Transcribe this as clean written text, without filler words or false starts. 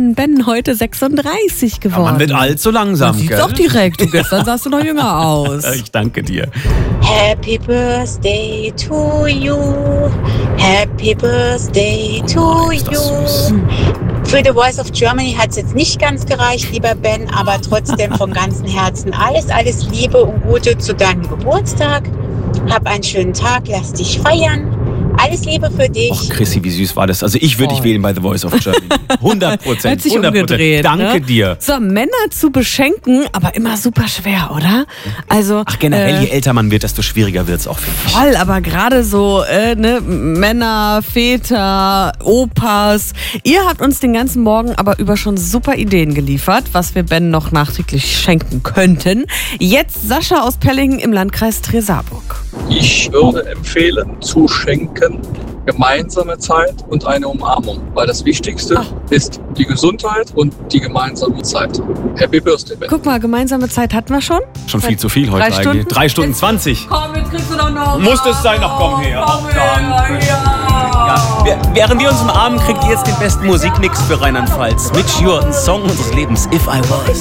Ben. Ben heute 36 geworden. Ja, man wird alt so langsam, Man sieht's gell? auch direkt. Du, gestern sahst du noch jünger aus. Ich danke dir. Happy Birthday to you. Happy Birthday to ist das you. süß. Für The Voice of Germany hat es jetzt nicht ganz gereicht, lieber Ben, aber trotzdem von ganzem Herzen alles Liebe und Gute zu deinem Geburtstag. Hab einen schönen Tag, lass dich feiern. Alles Liebe für dich. Och, Chrissy, wie süß war das? Also ich würde dich wählen bei The Voice of Germany. 100%. Hat sich 100%. umgedreht. Danke ne? dir. So, Männer zu beschenken, aber immer super schwer, oder? Also, Ach, generell, je älter man wird, desto schwieriger wird es auch für mich. voll, aber gerade so Männer, Väter, Opas. Ihr habt uns den ganzen Morgen aber über schon super Ideen geliefert, was wir Ben noch nachträglich schenken könnten. Jetzt Sascha aus Pellingen im Landkreis Tresa-Burg. Ich würde empfehlen, zu schenken gemeinsame Zeit und eine Umarmung, weil das Wichtigste ist die Gesundheit und die gemeinsame Zeit. Happy Birthday, Ben. Guck mal, gemeinsame Zeit hatten wir schon. Schon viel zu viel heute 3 Stunden? eigentlich. 3 Stunden 20. Komm, jetzt kriegst du doch noch. Muss das sein? Ach, komm her. Komm her, ja. Während wir uns umarmen, kriegt ihr jetzt den besten Musikmix für Rheinland-Pfalz. Mit Jure, ein Song unseres Lebens, If I Was.